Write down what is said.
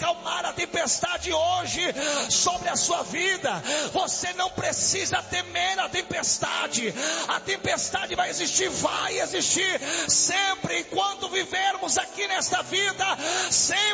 acalmar a tempestade hoje sobre a sua vida. Você não precisa temer a tempestade. A tempestade vai existir sempre enquanto vivermos aqui nesta vida. Sempre